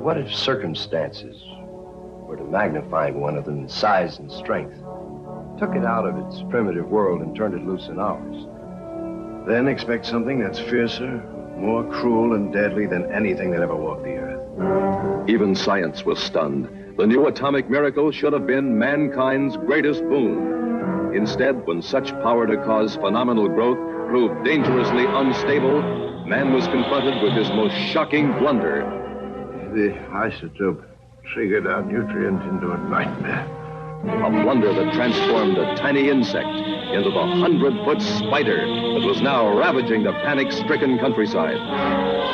what if circumstances were to magnify one of them in size and strength, took it out of its primitive world and turned it loose in ours? Then expect something that's fiercer, more cruel and deadly than anything that ever walked the earth. Even science was stunned. The new atomic miracle should have been mankind's greatest boon. Instead, when such power to cause phenomenal growth proved dangerously unstable, man was confronted with his most shocking blunder. The isotope triggered our nutrient into a nightmare. A blunder that transformed a tiny insect into the 100-foot spider that was now ravaging the panic-stricken countryside.